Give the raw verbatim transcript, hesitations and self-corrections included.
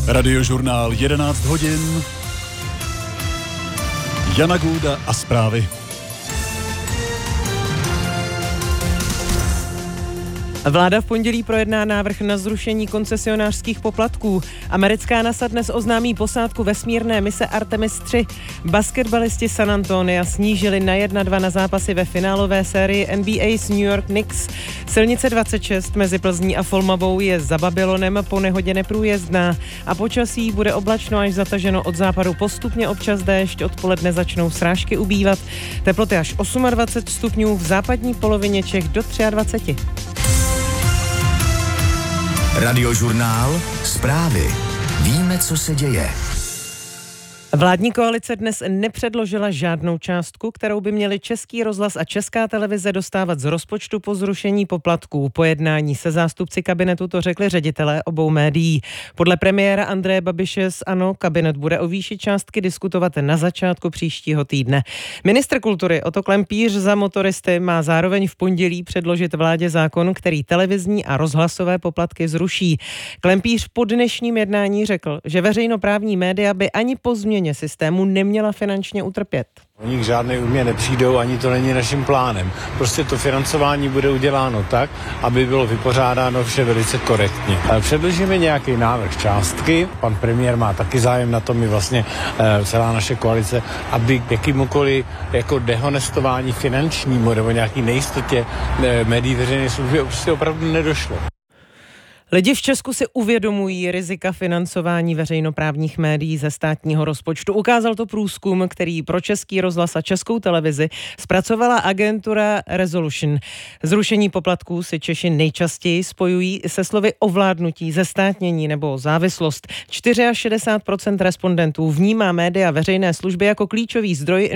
Radiožurnál jedenáct hodin. Jana Gůda a zprávy. Vláda v pondělí projedná návrh na zrušení koncesionářských poplatků. Americká NASA dnes oznámí posádku vesmírné mise Artemis tři. Basketbalisti San Antonia snížili na jedna dva na zápasy ve finálové sérii N B A s New York Knicks. Silnice dvacet šest mezi Plzní a Folmavou je za Babylonem po nehodě neprůjezdná a počasí bude oblačno až zataženo od západu, postupně občas déšť, odpoledne začnou srážky ubývat. Teploty až dvacet osm stupňů, v západní polovině Čech do dvacet tři. Radiožurnál Zprávy. Víme, co se děje. Vládní koalice dnes nepředložila žádnou částku, kterou by měli Český rozhlas a Česká televize dostávat z rozpočtu po zrušení poplatků. Po jednání se zástupci kabinetu to řekli ředitelé obou médií. Podle premiéra Andreje Babiše z ANO kabinet bude o výši částky diskutovat na začátku příštího týdne. Ministr kultury Otto Klempíř za motoristy má zároveň v pondělí předložit vládě zákon, který televizní a rozhlasové poplatky zruší. Klempíř po dnešním jednání řekl, že veřejnoprávní média by ani po změně systému neměla finančně utrpět. Oni k žádné újmě nepřijdou, ani to není naším plánem. Prostě to financování bude uděláno tak, aby bylo vypořádáno vše velice korektně. Předložíme nějaký návrh částky, pan premiér má taky zájem na tom, i vlastně celá naše koalice, aby k jakýmukoliv jako dehonestování finančnímu nebo nějaký nejistotě médií veřejné služby prostě opravdu nedošlo. Lidi v Česku si uvědomují rizika financování veřejnoprávních médií ze státního rozpočtu. Ukázal to průzkum, který pro Český rozhlas a Českou televizi zpracovala agentura Resolution. Zrušení poplatků si Češi nejčastěji spojují se slovy ovládnutí, zestátnění nebo závislost. šedesát čtyři procent respondentů vnímá média veřejné služby jako klíčový zdroj